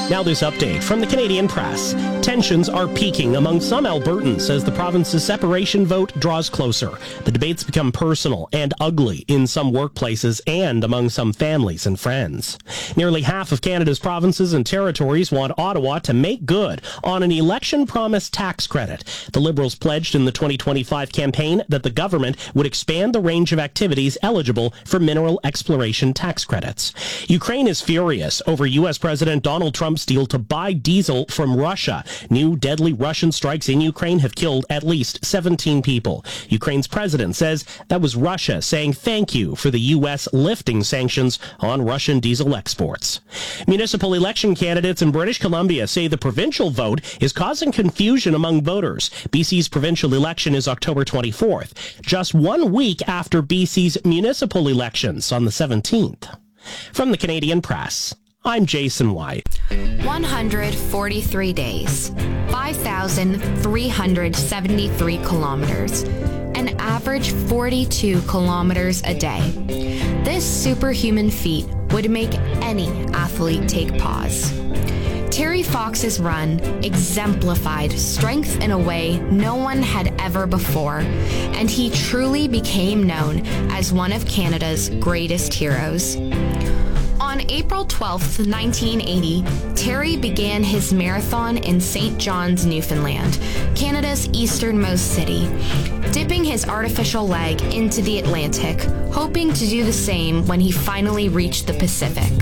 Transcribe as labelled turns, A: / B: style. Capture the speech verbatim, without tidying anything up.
A: Now this update from the Canadian Press. Tensions are peaking among some Albertans as the province's separation vote draws closer. The debates become personal and ugly in some workplaces and among some families and friends. Nearly half of Canada's provinces and territories want Ottawa to make good on an election promise tax credit. The Liberals pledged in the twenty twenty-five campaign that the government would expand the range of activities eligible for mineral exploration tax credits. Ukraine is furious over U S President Donald Trump's deal to buy diesel from Russia. New deadly Russian strikes in Ukraine have killed at least seventeen people. Ukraine's president says that was Russia saying thank you for the U S lifting sanctions on Russian diesel exports. Municipal election candidates in British Columbia say the provincial vote is causing confusion among voters. B C's provincial election is October twenty-fourth, just one week after B C's municipal elections on the seventeenth. From the Canadian Press, I'm Jason White.
B: one hundred forty-three days, five thousand three hundred seventy-three kilometers, an average forty-two kilometers a day. This superhuman feat would make any athlete take pause. Terry Fox's run exemplified strength in a way no one had ever before, and he truly became known as one of Canada's greatest heroes. On April twelfth, nineteen eighty, Terry began his marathon in Saint John's, Newfoundland, Canada's easternmost city, dipping his artificial leg into the Atlantic, hoping to do the same when he finally reached the Pacific.